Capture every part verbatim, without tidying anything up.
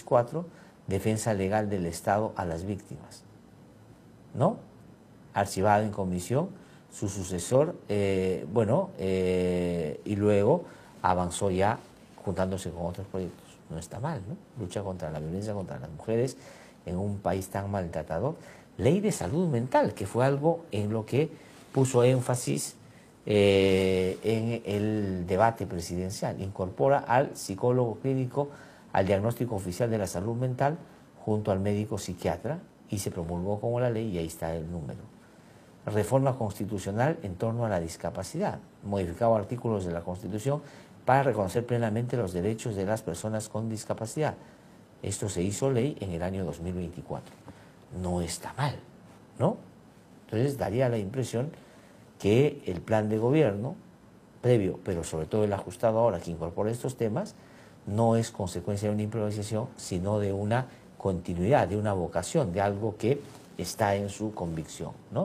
Inciso cuatro, defensa legal del Estado a las víctimas. ¿No? Archivado en comisión, su sucesor, eh, bueno, eh, y luego avanzó ya juntándose con otros proyectos. No está mal, ¿no? Lucha contra la violencia contra las mujeres en un país tan maltratador. Ley de salud mental, que fue algo en lo que puso énfasis eh, en el debate presidencial. Incorpora al psicólogo clínico al diagnóstico oficial de la salud mental junto al médico psiquiatra y se promulgó como la ley y ahí está el número. Reforma constitucional en torno a la discapacidad. Modificado artículos de la Constitución para reconocer plenamente los derechos de las personas con discapacidad. Esto se hizo ley en el año dos mil veinticuatro. No está mal, ¿no? Entonces daría la impresión que el plan de gobierno previo, pero sobre todo el ajustado ahora que incorpora estos temas, no es consecuencia de una improvisación, sino de una continuidad, de una vocación, de algo que está en su convicción, ¿no?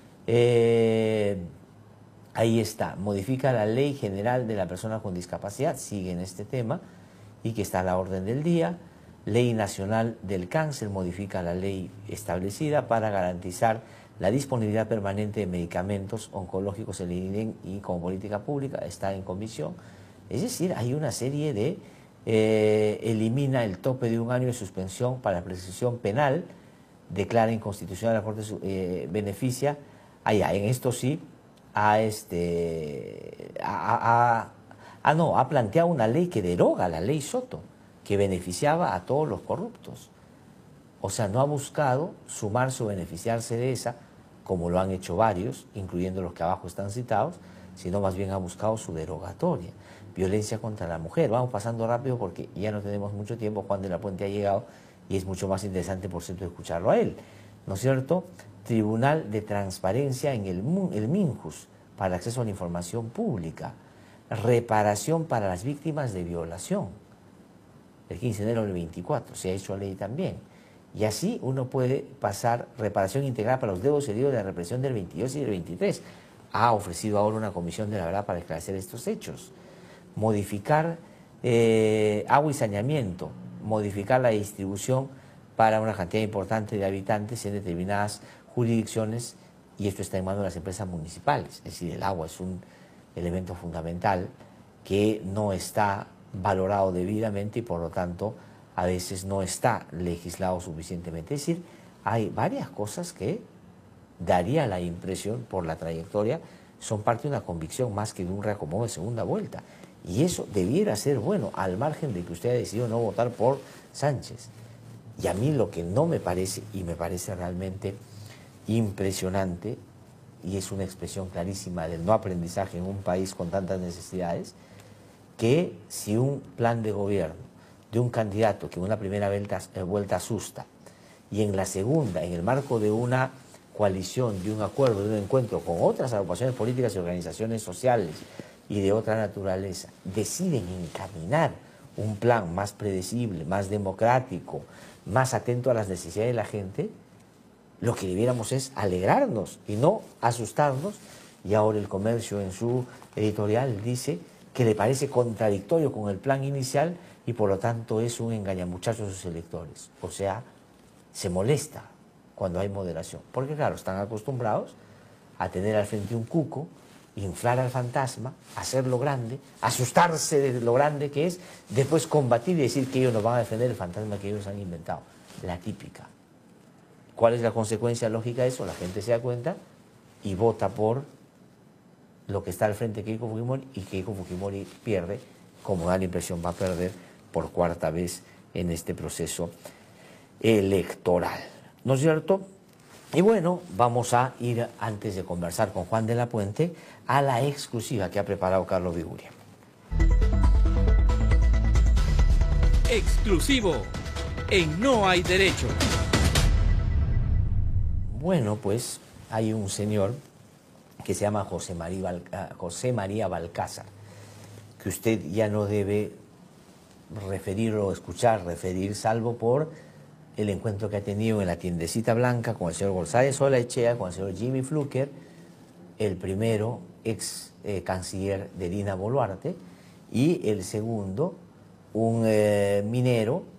Eh, ahí está, modifica la Ley General de la Persona con Discapacidad, sigue en este tema, y que está a la orden del día. Ley Nacional del Cáncer modifica la ley establecida para garantizar la disponibilidad permanente de medicamentos oncológicos en el I N E M y como política pública, está en comisión. Es decir, hay una serie de, eh, elimina el tope de un año de suspensión para prescripción penal, declara inconstitucional la Corte, eh, beneficia, allá, en esto sí, ha, este, ha, ha, ha, no, ha planteado una ley que deroga la ley Soto, que beneficiaba a todos los corruptos. O sea, no ha buscado sumarse o beneficiarse de esa, como lo han hecho varios, incluyendo los que abajo están citados, sino más bien ha buscado su derogatoria. Violencia contra la mujer. Vamos pasando rápido porque ya no tenemos mucho tiempo. Juan de la Puente ha llegado y es mucho más interesante, por cierto, escucharlo a él, ¿no es cierto? Tribunal de Transparencia en el, el MINJUS para el acceso a la información pública. Reparación para las víctimas de violación. El quince de enero del veinticuatro se ha hecho ley también. Y así uno puede pasar reparación integral para los deudos heridos de la represión del veintidós y del veintitrés. Ha ofrecido ahora una comisión de la verdad para esclarecer estos hechos. Modificar eh, agua y saneamiento, modificar la distribución para una cantidad importante de habitantes en determinadas jurisdicciones, y esto está en manos de las empresas municipales. Es decir, el agua es un elemento fundamental que no está valorado debidamente y por lo tanto a veces no está legislado suficientemente. Es decir, hay varias cosas que daría la impresión, por la trayectoria, son parte de una convicción más que de un reacomodo de segunda vuelta. Y eso debiera ser bueno, al margen de que usted haya decidido no votar por Sánchez. Y a mí lo que no me parece, y me parece realmente impresionante, y es una expresión clarísima del no aprendizaje en un país con tantas necesidades, que si un plan de gobierno de un candidato que en una primera vuelta, vuelta asusta, y en la segunda, en el marco de una coalición, de un acuerdo, de un encuentro con otras agrupaciones políticas y organizaciones sociales y de otra naturaleza, deciden encaminar un plan más predecible, más democrático, más atento a las necesidades de la gente, lo que debiéramos es alegrarnos y no asustarnos. Y ahora el Comercio en su editorial dice que le parece contradictorio con el plan inicial y por lo tanto es un engañamuchachos a sus electores. O sea, se molesta cuando hay moderación, porque claro, están acostumbrados a tener al frente un cuco, inflar al fantasma, hacerlo grande, asustarse de lo grande que es, después combatir y decir que ellos no van a defender el fantasma que ellos han inventado. La típica. ¿Cuál es la consecuencia lógica de eso? La gente se da cuenta y vota por lo que está al frente de Keiko Fujimori, y Keiko Fujimori pierde, como da la impresión va a perder por cuarta vez en este proceso electoral. ¿No es cierto? Y bueno, vamos a ir, antes de conversar con Juan de la Puente, a la exclusiva que ha preparado Carlos Viguria. Exclusivo en No Hay Derecho. Bueno, pues hay un señor que se llama José María, Val, José María Balcázar, que usted ya no debe referir o escuchar referir, salvo por el encuentro que ha tenido en la tiendecita blanca con el señor González Olaechea, con el señor Jimmy Fluker, el primero ex eh, canciller de Dina Boluarte, y el segundo, un eh, minero